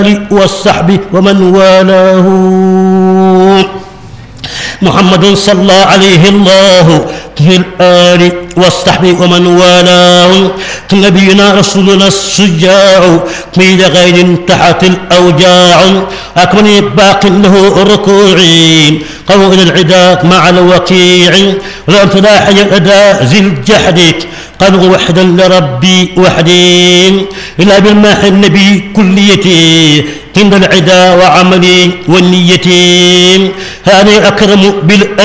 والصحب ومن والاه. محمد صلى عليه الله في الآل والصحب ومن والاه. نبينا رسولنا الشجاع من غير تحت الأوجاع. أكمل باق له ركوعي قوم العداء مع الوكيع. لا تلاحي الأداء ذي الجحد قد وحدا لربي وحدي. إلا بالماح النبي كليتي عند العدا وعملي والنية. هذا أكرم